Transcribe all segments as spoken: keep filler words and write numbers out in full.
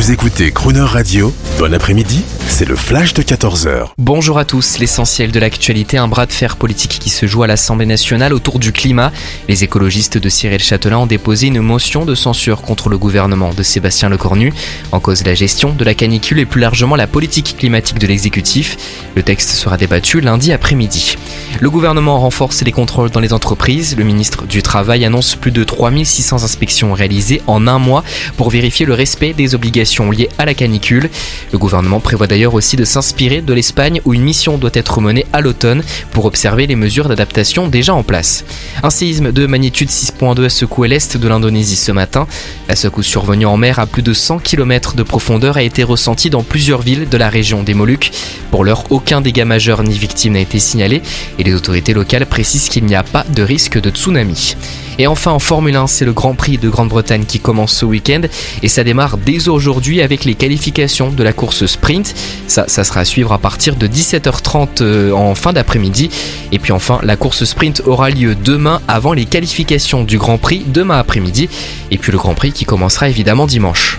Vous écoutez Crooner Radio. Bon après-midi, c'est le flash de quatorze heures. Bonjour à tous, l'essentiel de l'actualité, un bras de fer politique qui se joue à l'Assemblée nationale autour du climat. Les écologistes de Cyril Châtelain ont déposé une motion de censure contre le gouvernement de Sébastien Lecornu. En cause la gestion de la canicule et plus largement la politique climatique de l'exécutif. Le texte sera débattu lundi après-midi. Le gouvernement renforce les contrôles dans les entreprises. Le ministre du Travail annonce plus de trois mille six cents inspections réalisées en un mois pour vérifier le respect des obligations liées à la canicule. Le gouvernement prévoit d'ailleurs aussi de s'inspirer de l'Espagne où une mission doit être menée à l'automne pour observer les mesures d'adaptation déjà en place. Un séisme de magnitude six virgule deux a secoué l'est de l'Indonésie ce matin. La secousse survenue en mer à plus de cent kilomètres de profondeur a été ressentie dans plusieurs villes de la région des Moluques. Pour l'heure, aucun dégât majeur ni victime n'a été signalé et les autorités locales précisent qu'il n'y a pas de risque de tsunami. Et enfin en Formule un, c'est le Grand Prix de Grande-Bretagne qui commence ce week-end et ça démarre dès aujourd'hui avec les qualifications de la course sprint. Ça, ça sera à suivre à partir de dix-sept heures trente euh, en fin d'après-midi. Et puis enfin, la course sprint aura lieu demain avant les qualifications du Grand Prix demain après-midi. Et puis le Grand Prix qui commencera évidemment dimanche.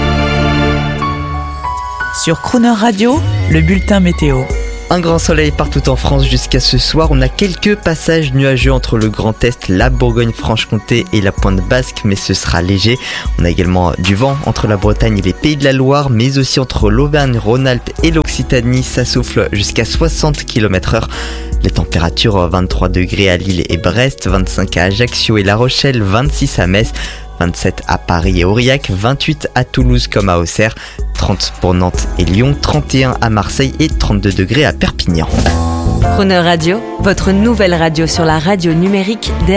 Sur Crooner Radio, le bulletin météo. Un grand soleil partout en France jusqu'à ce soir. On a quelques passages nuageux entre le Grand Est, la Bourgogne-Franche-Comté et la Pointe Basque, mais ce sera léger. On a également du vent entre la Bretagne et les Pays de la Loire, mais aussi entre l'Auvergne-Rhône-Alpes et l'Occitanie. Ça souffle jusqu'à soixante kilomètres heure. Les températures, vingt-trois degrés à Lille et Brest, vingt-cinq à Ajaccio et La Rochelle, vingt-six à Metz, vingt-sept à Paris et Aurillac, vingt-huit à Toulouse comme à Auxerre, trente pour Nantes et Lyon, trente et un à Marseille et trente-deux degrés à Perpignan. Crooner Radio, votre nouvelle radio sur la radio numérique des